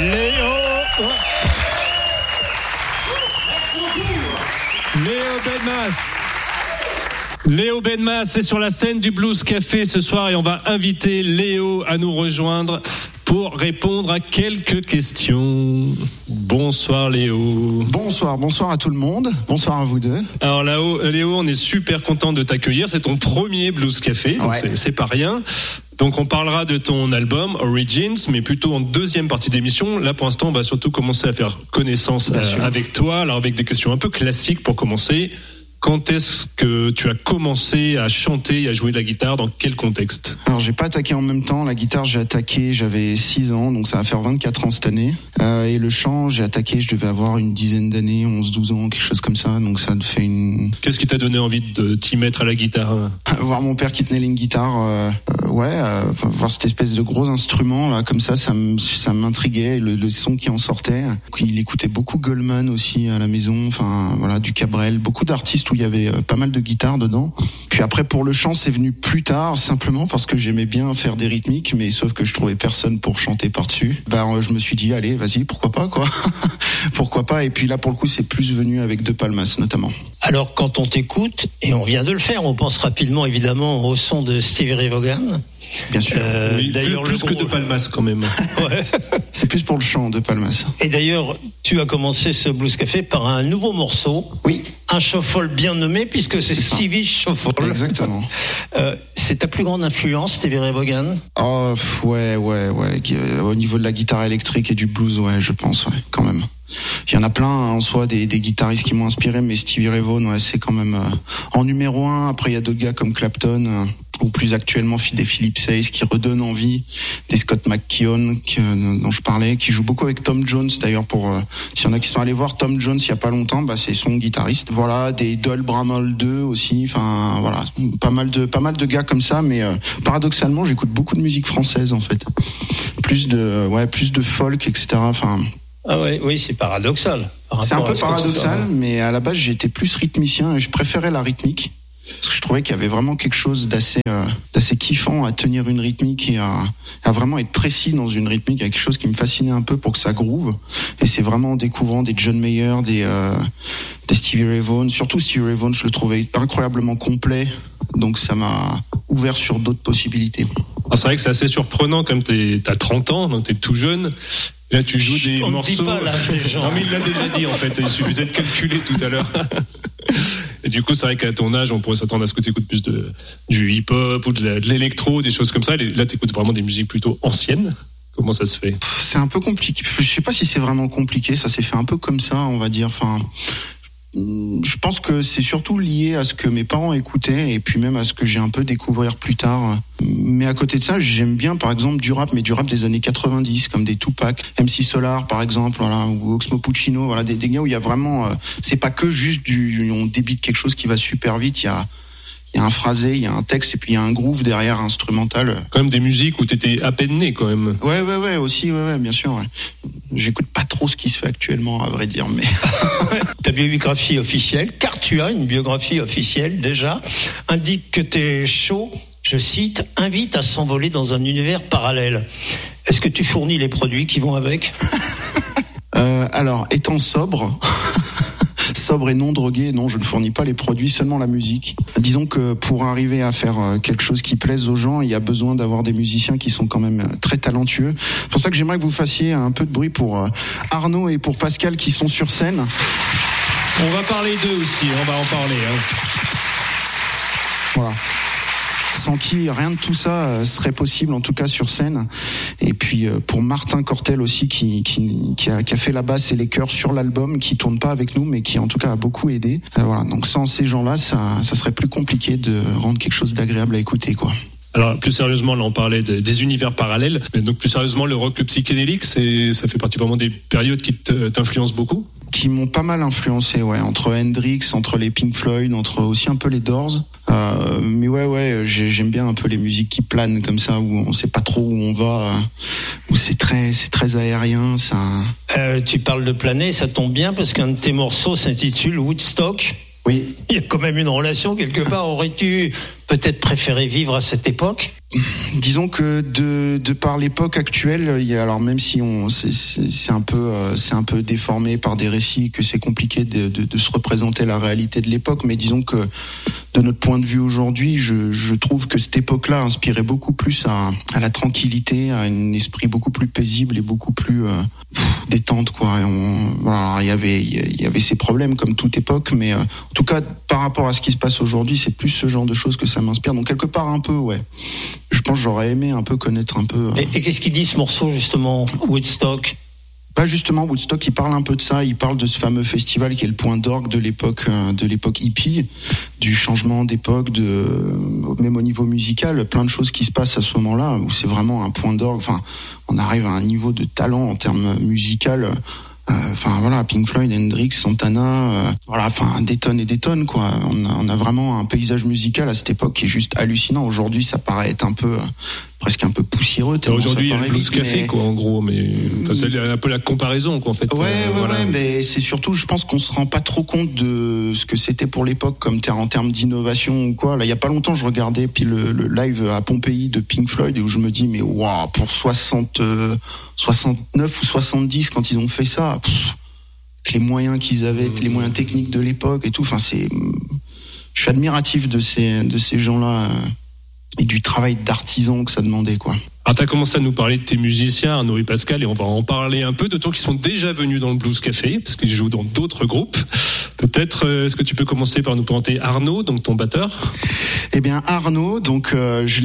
Léo Benmas est sur la scène du Blues Café ce soir et on va inviter Léo à nous rejoindre pour répondre à quelques questions. Bonsoir Léo. Bonsoir à tout le monde. Bonsoir à vous deux. Alors Léo, on est super content de t'accueillir. C'est ton premier Blues Café, donc c'est pas rien. Donc on parlera de ton album Origins, mais plutôt en deuxième partie d'émission. Là pour l'instant on va surtout commencer à faire connaissance avec toi. Alors avec des questions un peu classiques pour commencer. Quand est-ce que tu as commencé à chanter et à jouer de la guitare? Dans quel contexte? Alors j'ai pas attaqué en même temps. La guitare j'ai attaqué, j'avais 6 ans, donc ça va faire 24 ans cette année. Et le chant j'ai attaqué, je devais avoir une dizaine d'années, 11-12 ans, quelque chose comme ça. Donc ça fait une... Qu'est-ce qui t'a donné envie de t'y mettre à la guitare? Voir mon père qui tenait une guitare, voir cette espèce de gros instrument là, comme ça m'intriguait, le son qui en sortait. Il écoutait beaucoup Goldman aussi à la maison, enfin voilà, du Cabrel, beaucoup d'artistes où il y avait pas mal de guitares dedans. Puis après pour le chant c'est venu plus tard, simplement parce que j'aimais bien faire des rythmiques, mais sauf que je trouvais personne pour chanter par-dessus. Je me suis dit allez vas-y, pourquoi pas quoi. Pourquoi pas. Et puis là pour le coup c'est plus venu avec De Palmas notamment. Alors quand on t'écoute, et on vient de le faire, on pense rapidement évidemment au son de Stevie Ray Vaughan. Bien sûr. Oui, d'ailleurs, plus que De Palmas quand même. Ouais. C'est plus pour le chant De Palmas. Et d'ailleurs, tu as commencé ce Blues Café par un nouveau morceau. Oui. Un shuffle bien nommé puisque c'est Stevie Shuffle. Exactement. C'est ta plus grande influence, Stevie Ray Vaughan? Oh ouais. Au niveau de la guitare électrique et du blues, ouais, je pense, ouais, quand même. Il y en a plein en soi des guitaristes qui m'ont inspiré, mais Stevie Ray Vaughan, ouais, c'est quand même en numéro 1. Après il y a d'autres gars comme Clapton ou plus actuellement des Philip Sayce qui redonnent envie, des Scott McKeown dont je parlais, qui joue beaucoup avec Tom Jones d'ailleurs. Pour s'il y en a qui sont allés voir Tom Jones il y a pas longtemps, c'est son guitariste. Voilà, des Dol Bramall 2 aussi, enfin voilà, pas mal de gars comme ça, mais paradoxalement j'écoute beaucoup de musique française en fait, plus de folk, etc. Enfin. Ah ouais, oui, c'est paradoxal. C'est un peu paradoxal, mais à la base j'étais plus rythmicien et je préférais la rythmique. Parce que je trouvais qu'il y avait vraiment quelque chose d'assez kiffant à tenir une rythmique et à vraiment être précis dans une rythmique. Il y a quelque chose qui me fascinait un peu pour que ça groove. Et c'est vraiment en découvrant des John Mayer, des Stevie Ray Vaughan. Surtout Stevie Ray Vaughan, je le trouvais incroyablement complet. Donc ça m'a ouvert sur d'autres possibilités. Alors c'est vrai que c'est assez surprenant, comme t'as 30 ans, donc t'es tout jeune. Là tu joues des morceaux... Pas, là, non mais il l'a déjà dit en fait, il suffisait de calculer tout à l'heure. Et du coup, c'est vrai qu'à ton âge, on pourrait s'attendre à ce que tu écoutes plus du hip-hop ou de l'électro, des choses comme ça. Là, tu écoutes vraiment des musiques plutôt anciennes. Comment ça se fait? C'est un peu compliqué. Je sais pas si c'est vraiment compliqué. Ça s'est fait un peu comme ça, on va dire. Enfin, je pense que c'est surtout lié à ce que mes parents écoutaient et puis même à ce que j'ai un peu découvert plus tard. Mais à côté de ça, j'aime bien par exemple du rap, mais du rap des années 90, comme des Tupac, MC Solar par exemple, voilà, ou Oxmo Puccino, voilà, des gars où il y a vraiment, c'est pas que juste on débite quelque chose qui va super vite, il y a un phrasé, il y a un texte et puis il y a un groove derrière instrumental. Quand même des musiques où t'étais à peine né quand même. Ouais, aussi, ouais, bien sûr. Ouais. J'écoute pas trop ce qui se fait actuellement, à vrai dire, mais... Ta biographie officielle, car tu as une biographie officielle déjà, indique que tes shows, je cite, invitent à s'envoler dans un univers parallèle. Est-ce que tu fournis les produits qui vont avec? Alors, étant sobre et non drogué, non, je ne fournis pas les produits, seulement la musique. Disons que pour arriver à faire quelque chose qui plaise aux gens, il y a besoin d'avoir des musiciens qui sont quand même très talentueux. C'est pour ça que j'aimerais que vous fassiez un peu de bruit pour Arnaud et pour Pascal qui sont sur scène. On va parler d'eux aussi, on va en parler. Voilà. Sans qui rien de tout ça serait possible, en tout cas sur scène. Et puis pour Martin Cortel aussi qui a fait la basse et les chœurs sur l'album, qui tourne pas avec nous mais qui en tout cas a beaucoup aidé. Voilà, donc sans ces gens-là, ça serait plus compliqué de rendre quelque chose d'agréable à écouter, quoi. Alors plus sérieusement, là on parlait des univers parallèles, mais donc plus sérieusement le rock psychédélique, ça fait partie vraiment des périodes qui t'influencent beaucoup? Qui m'ont pas mal influencé, ouais, entre Hendrix, entre les Pink Floyd, entre aussi un peu les Doors. Mais ouais, j'aime bien un peu les musiques qui planent comme ça, où on sait pas trop où on va, où c'est très aérien, ça. Tu parles de planer, ça tombe bien parce qu'un de tes morceaux s'intitule Woodstock. Oui. Il y a quand même une relation quelque part. Aurais-tu peut-être préféré vivre à cette époque? disons que de par l'époque actuelle, il y a, alors même si c'est un peu déformé par des récits, que c'est compliqué de se représenter la réalité de l'époque, mais disons que de notre point de vue aujourd'hui, je trouve que cette époque-là inspirait beaucoup plus à la tranquillité, à un esprit beaucoup plus paisible et beaucoup plus détente, quoi. Voilà, il y avait ces problèmes comme toute époque, mais en tout cas par rapport à ce qui se passe aujourd'hui, c'est plus ce genre de choses que ça m'inspire. Donc quelque part un peu, ouais. Je pense que j'aurais aimé un peu connaître un peu. Et qu'est-ce qu'il dit ce morceau justement, Woodstock? Pas justement, Woodstock, il parle un peu de ça, il parle de ce fameux festival qui est le point d'orgue de l'époque hippie, du changement d'époque, même au niveau musical, plein de choses qui se passent à ce moment-là, où c'est vraiment un point d'orgue, enfin, on arrive à un niveau de talent en termes musical, enfin voilà, Pink Floyd, Hendrix, Santana, voilà, enfin des tonnes quoi. On a vraiment un paysage musical à cette époque qui est juste hallucinant. Aujourd'hui, ça paraît être presque un peu poussiéreux. Aujourd'hui, il y a le Blues Café, quoi, en gros, mais c'est un peu la comparaison, quoi, en fait. Ouais, mais c'est surtout, je pense qu'on se rend pas trop compte de ce que c'était pour l'époque, comme en termes d'innovation ou quoi. Là, il y a pas longtemps, je regardais puis le live à Pompéi de Pink Floyd, où je me dis, mais waouh, pour 69 ou 70, quand ils ont fait ça, avec les moyens qu'ils avaient, les moyens techniques de l'époque et tout, enfin, je suis admiratif de ces gens-là. Et du travail d'artisan que ça demandait, quoi. Alors, t'as commencé à nous parler de tes musiciens, Arnaud et Pascal, et on va en parler un peu, d'autant qu'ils sont déjà venus dans le Blues Café, parce qu'ils jouent dans d'autres groupes. Peut-être, est-ce que tu peux commencer par nous présenter Arnaud, donc ton batteur? Eh bien, Arnaud, donc,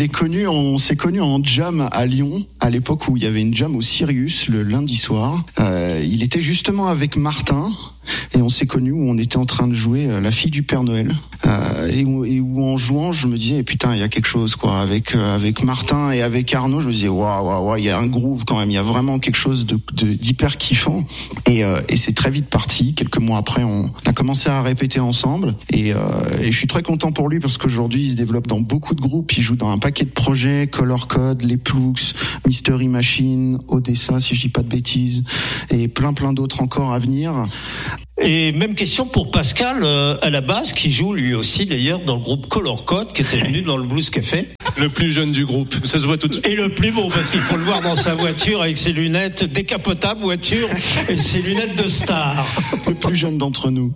on s'est connu en jam à Lyon, à l'époque où il y avait une jam au Sirius, le lundi soir. Il était justement avec Martin, et on s'est connus où on était en train de jouer La fille du Père Noël. Et où en jouant, je me disais, putain, il y a quelque chose, quoi. Avec Martin et avec Arnaud, je me disais, waouh, il y a un groove quand même. Il y a vraiment quelque chose d'hyper kiffant. Et c'est très vite parti. Quelques mois après, on a commencé à répéter ensemble. Et je suis très content pour lui parce qu'aujourd'hui, il se développe dans beaucoup de groupes. Il joue dans un paquet de projets, Color Code, Les Ploucs, Mystery Machine, Odessa, si je dis pas de bêtises, et plein d'autres encore à venir. Et même question pour Pascal à la basse, qui joue lui aussi d'ailleurs dans le groupe Color Code, qui était venu dans le Blues Café. Le plus jeune du groupe, ça se voit tout de suite. Et le plus beau, parce qu'il faut le voir dans sa voiture avec ses lunettes décapotables voiture et ses lunettes de star. Le plus jeune d'entre nous.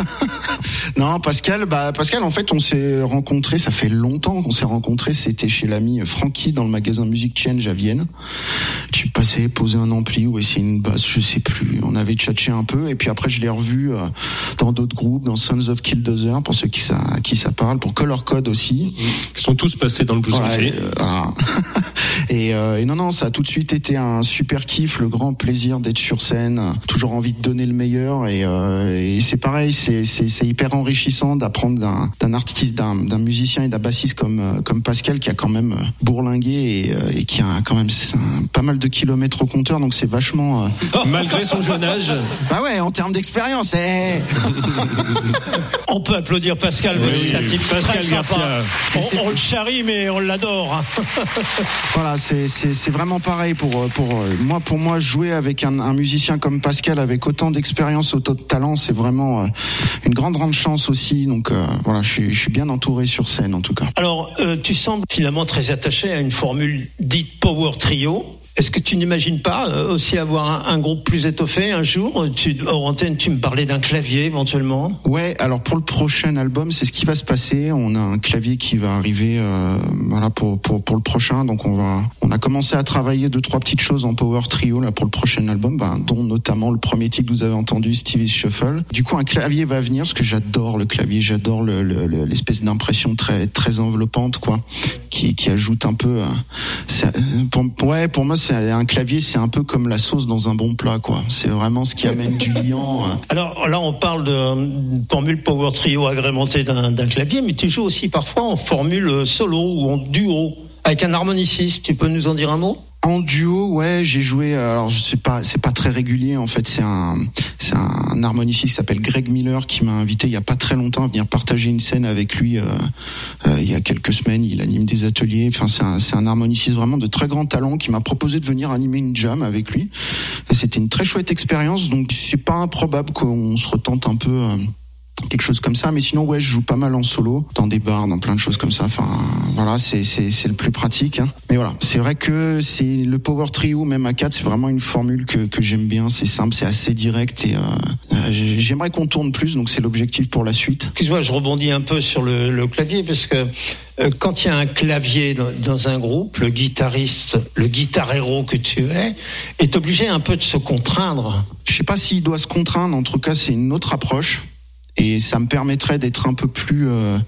Non, Pascal, en fait, on s'est rencontrés, ça fait longtemps qu'on s'est rencontrés, c'était chez l'ami Francky dans le magasin Music Change à Vienne. Tu passais poser un ampli ou essayer une basse, je sais plus. On avait tchatché un peu et puis après je l'ai revu dans d'autres groupes, dans Sons of Killdozer, pour ceux qui ça parle, pour Color Code aussi. Qui sont tous passés dans le Blues Café. Voilà. Et non, ça a tout de suite été un super kiff, le grand plaisir d'être sur scène, toujours envie de donner le meilleur et c'est pareil, c'est hyper enrichissant d'apprendre d'un artiste, d'un musicien et d'un bassiste comme Pascal qui a quand même bourlingué et qui a quand même pas mal de kilomètres au compteur, donc c'est vachement malgré son jeune âge. Bah ouais, en termes d'expérience. On peut applaudir Pascal, c'est un type Pascal très sympa. Garcia. On le charrie mais on l'adore. Voilà, c'est vraiment pareil pour moi jouer avec un musicien comme Pascal avec autant d'expérience, autant de talent, c'est vraiment une grande chance aussi. Donc voilà, je suis bien entouré sur scène en tout cas. Alors tu sembles finalement très attaché à une formule dite Power Trio. Est-ce que tu n'imagines pas aussi avoir un groupe plus étoffé un jour? Hors antenne, tu me parlais d'un clavier éventuellement. Ouais, alors pour le prochain album, c'est ce qui va se passer. On a un clavier qui va arriver, voilà pour le prochain. Donc on a commencé à travailler 2-3 petites choses en power trio là pour le prochain album, dont notamment le premier titre que vous avez entendu, Stevie's Shuffle. Du coup, un clavier va venir parce que j'adore le clavier, j'adore l'espèce d'impression très très enveloppante quoi, qui ajoute un peu. Pour moi. C'est un clavier, c'est un peu comme la sauce dans un bon plat, quoi. C'est vraiment ce qui amène du liant. Alors là, on parle de formule power trio agrémentée d'un clavier, mais tu joues aussi parfois en formule solo ou en duo avec un harmoniciste. Tu peux nous en dire un mot? En duo, ouais, j'ai joué. Alors, c'est pas très régulier en fait. C'est un harmoniciste qui s'appelle Greg Miller qui m'a invité il y a pas très longtemps à venir partager une scène avec lui. Il y a quelques semaines, il anime des ateliers. Enfin, c'est un harmoniciste vraiment de très grand talent qui m'a proposé de venir animer une jam avec lui. Et c'était une très chouette expérience. Donc, c'est pas improbable qu'on se retente un peu quelque chose comme ça. Mais sinon, ouais, je joue pas mal en solo, dans des bars, dans plein de choses comme ça. Enfin, voilà, c'est le plus pratique. Hein. Mais voilà, c'est vrai que c'est le power trio, même à 4, c'est vraiment une formule que j'aime bien. C'est simple, c'est assez direct et j'aimerais qu'on tourne plus. Donc c'est l'objectif pour la suite. Excuse-moi, je rebondis un peu sur le clavier parce que quand il y a un clavier dans un groupe, le guitariste, le guitar-héros que tu es, est obligé un peu de se contraindre. Je sais pas s'il doit se contraindre. En tout cas, c'est une autre approche. Et ça me permettrait d'être un peu plus,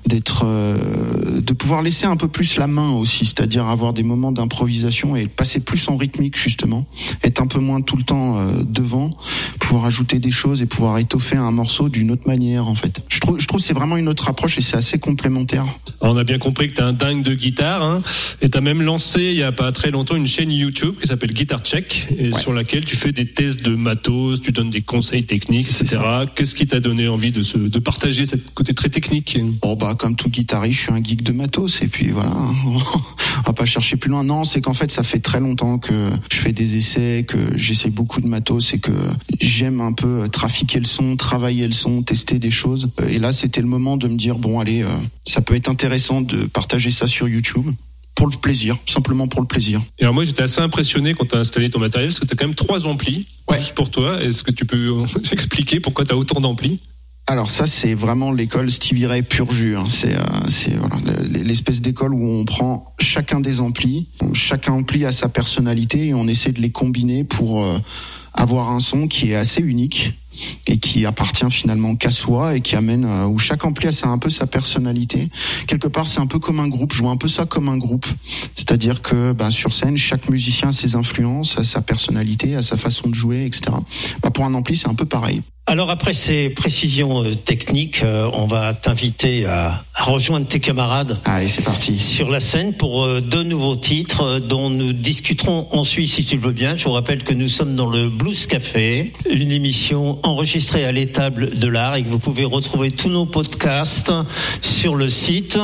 de pouvoir laisser un peu plus la main aussi, c'est-à-dire avoir des moments d'improvisation et passer plus en rythmique justement, être un peu moins tout le temps devant, pouvoir ajouter des choses et pouvoir étoffer un morceau d'une autre manière en fait. Je trouve que c'est vraiment une autre approche et c'est assez complémentaire. On a bien compris que t'es un dingue de guitare, hein, et t'as même lancé il y a pas très longtemps une chaîne YouTube qui s'appelle Guitar Check et sur laquelle tu fais des tests de matos, tu donnes des conseils techniques, etc. Qu'est-ce qui t'a donné envie de partager ce côté très technique? Oh bah comme tout guitariste, je suis un geek de matos et puis voilà, on va pas chercher plus loin. Non, c'est qu'en fait ça fait très longtemps que je fais des essais, que j'essaie beaucoup de matos et que j'aime un peu trafiquer le son, travailler le son, tester des choses. Et là c'était le moment de me dire bon allez, ça peut être intéressant de partager ça sur YouTube. Pour le plaisir, simplement pour le plaisir. Et alors moi j'étais assez impressionné quand t'as installé ton matériel, parce que t'as quand même 3 amplis, juste pour toi. Est-ce que tu peux expliquer pourquoi t'as autant d'amplis? Alors ça c'est vraiment l'école Stevie Ray pur jus. Hein. C'est voilà, l'espèce d'école où on prend chacun des amplis, chaque ampli a sa personnalité et on essaie de les combiner pour avoir un son qui est assez unique et qui appartient finalement qu'à soi et qui amène où chaque ampli a un peu sa personnalité. Quelque part c'est un peu comme un groupe, je vois un peu ça comme un groupe, c'est-à-dire que sur scène chaque musicien a ses influences, a sa personnalité, a sa façon de jouer, etc. Pour un ampli c'est un peu pareil. Alors après ces précisions techniques, on va t'inviter à rejoindre tes camarades. Allez, c'est parti. Sur la scène pour 2 nouveaux titres dont nous discuterons ensuite si tu le veux bien. Je vous rappelle que nous sommes dans le Blues Café, une émission enregistrée à l'étable de l'art et que vous pouvez retrouver tous nos podcasts sur le site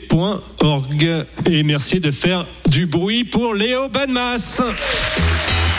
bluescafé.org. Et merci de faire du bruit pour Léo Benmas.